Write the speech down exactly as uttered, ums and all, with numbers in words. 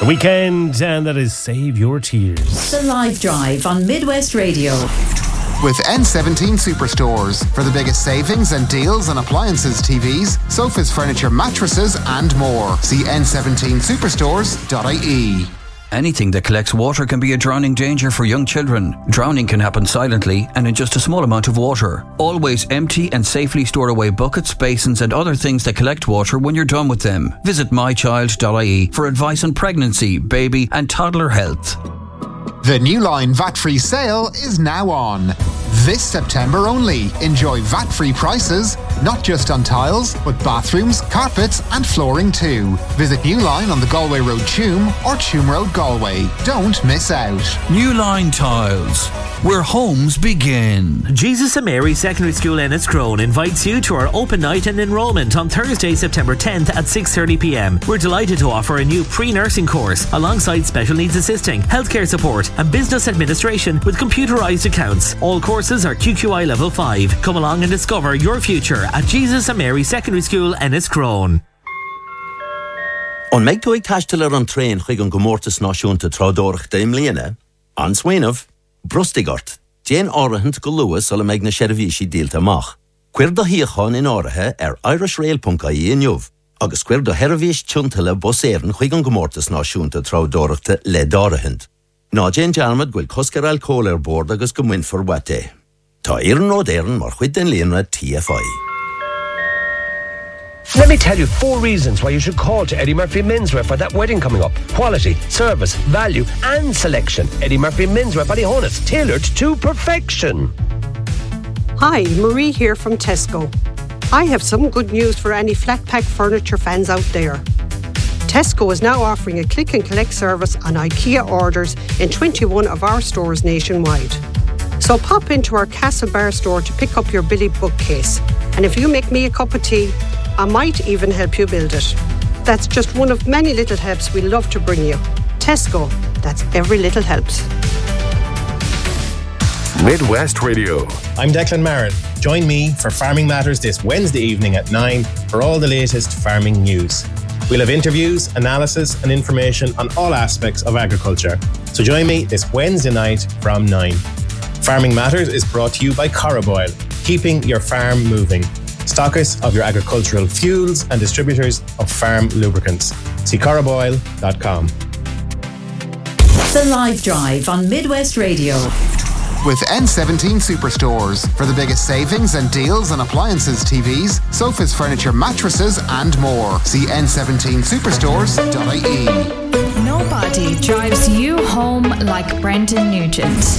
The Weekend, and that is Save Your Tears. The Live Drive on Midwest Radio. With N seventeen Superstores for the biggest savings and deals on appliances, T Vs, sofas, furniture, mattresses and more. See n seventeen superstores dot I E. Anything that collects water can be a drowning danger for young children. Drowning can happen silently and in just a small amount of water. Always empty and safely store away buckets, basins and other things that collect water when you're done with them. Visit my child dot I E for advice on pregnancy, baby and toddler health. The New Line V A T-free sale is now on. This September only. Enjoy V A T-free prices, not just on tiles, but bathrooms, carpets and flooring too. Visit New Line on the Galway Road Tuam or Tuam Road Galway. Don't miss out. New Line Tiles, where homes begin. Jesus and Mary Secondary School Enniscrone invites you to our open night and enrolment on Thursday, September tenth at six thirty p m. We're delighted to offer a new pre-nursing course alongside special needs assisting, healthcare support and business administration with computerised accounts. All courses are Q Q I level five. Come along and discover your future at Jesus and Mary Secondary School Enniscrone. On meid tú ag taistil ar an tréin chuig an gomórtas náisiúnta trádóireach daim líana, an swainmh, brustigart, déan áirithint go luas ola meid na seirbhísí díalta amach. Cuir do híochán in áirithe ar irish rail dot I E inniuv, agus cuir do heirbhís tiúntala bus éireann chuig an gomórtas náisiúnta trádóireachta le dárithint. Ná déan dearmad gfuil coscar alcól ar bord agus go muin for wate. Tá éireann nó d'éireann mar chuid den líana T F I. Let me tell you four reasons why you should call to Eddie Murphy Menswear for that wedding coming up. Quality, service, value and selection. Eddie Murphy Menswear Ballyhonus, tailored to perfection. Hi, Marie here from Tesco. I have some good news for any flat pack furniture fans out there. Tesco is now offering a click and collect service on IKEA orders in twenty-one of our stores nationwide. So pop into our Castlebar store to pick up your Billy bookcase. And if you make me a cup of tea, I might even help you build it. That's just one of many little helps we love to bring you. Tesco, that's every little helps. Midwest Radio. I'm Declan Marin. Join me for Farming Matters this Wednesday evening at nine for all the latest farming news. We'll have interviews, analysis and information on all aspects of agriculture. So join me this Wednesday night from nine. Farming Matters is brought to you by Coroboil, keeping your farm moving. Stockists of your agricultural fuels and distributors of farm lubricants. See coroboil dot com. The Live Drive on Midwest Radio. With N seventeen Superstores for the biggest savings and deals on appliances, T Vs, sofas, furniture, mattresses and more. See n seventeen superstores dot I E. Nobody drives you home like Brendan Nugent.